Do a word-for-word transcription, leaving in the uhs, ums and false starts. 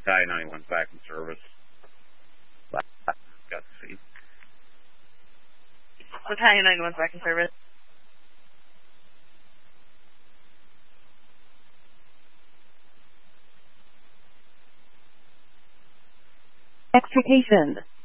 Battalion ninety-one's back in service. Got to see. Battalion ninety-one's back in service. Extrication.